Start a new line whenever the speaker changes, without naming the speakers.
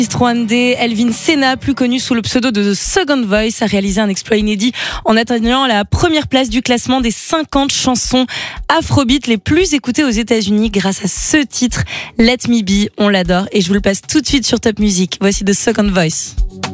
rwandais Elvin Sena, plus connu sous le pseudo de The Second Voice, a réalisé un exploit inédit en atteignant la première place du classement des 50 chansons afrobeat les plus écoutées aux États-Unis grâce à ce titre, Let Me Be. On l'adore et je vous le passe tout de suite sur Top Music. Voici The Second Voice.